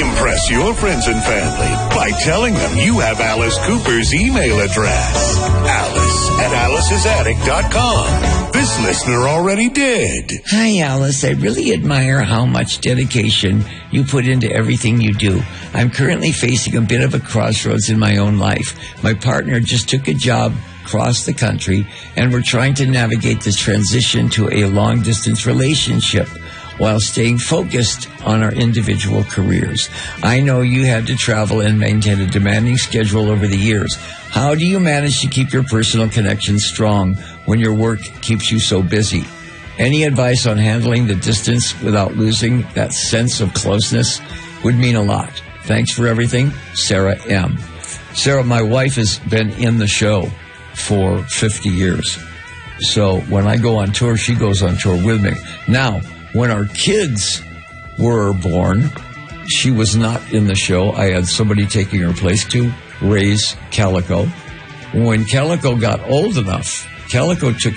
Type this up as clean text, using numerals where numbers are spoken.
Impress your friends and family by telling them you have Alice Cooper's email address. Alice@Alice'sAttic.com. This listener already did. Hi, Alice. I really admire how much dedication you put into everything you do. I'm currently facing a bit of a crossroads in my own life. My partner just took a job across the country, and we're trying to navigate the transition to a long-distance relationship while staying focused on our individual careers. I know you had to travel and maintain a demanding schedule over the years. How do you manage to keep your personal connections strong when your work keeps you so busy? Any advice on handling the distance without losing that sense of closeness would mean a lot. Thanks for everything, Sarah M. Sarah, my wife has been in the show for 50 years. So when I go on tour, she goes on tour with me. Now, when our kids were born, she was not in the show. I had somebody taking her place to raise Calico. When Calico got old enough, Calico took